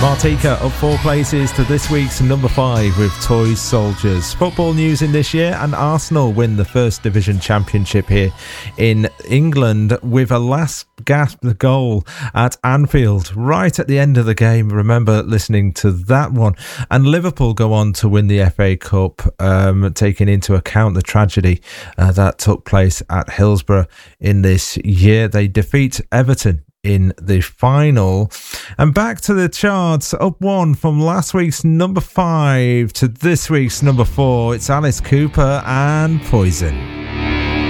Martika up 4 places to this week's number 5 with Toy Soldiers. Football news in this year, and Arsenal win the First Division Championship here in England with a last gasp goal at Anfield right at the end of the game. Remember listening to that one. And Liverpool go on to win the FA Cup, taking into account the tragedy that took place at Hillsborough in this year. They defeat Everton in the final. And back to the charts, up 1 from last week's number 5 to this week's number 4. It's Alice Cooper and Poison.